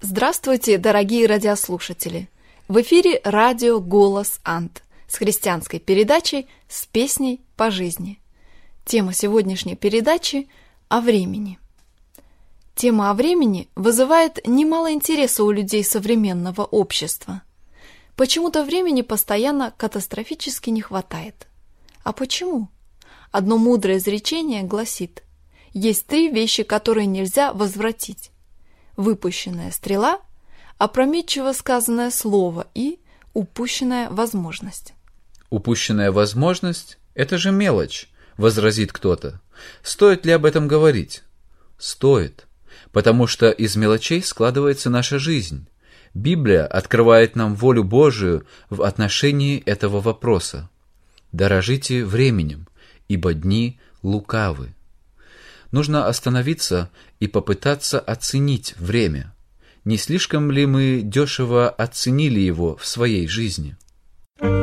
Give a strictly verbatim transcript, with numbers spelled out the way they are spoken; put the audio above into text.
Здравствуйте, дорогие радиослушатели! В эфире радио «Голос Ант» с христианской передачей «С песней по жизни». Тема сегодняшней передачи – о времени. Тема о времени вызывает немало интереса у людей современного общества. Почему-то времени постоянно катастрофически не хватает. А почему? Одно мудрое изречение гласит: есть три вещи, которые нельзя возвратить: выпущенная стрела, опрометчиво сказанное слово и упущенная возможность. Упущенная возможность – это же мелочь, возразит кто-то. Стоит ли об этом говорить? Стоит, потому что из мелочей складывается наша жизнь. Библия открывает нам волю Божию в отношении этого вопроса. Дорожите временем, ибо дни лукавы. Нужно остановиться и попытаться оценить время. Не слишком ли мы дешево оценили его в своей жизни?